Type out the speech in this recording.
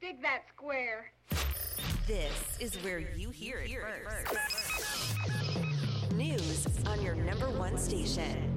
Dig that square. This is where you hear it first. News on your number one station.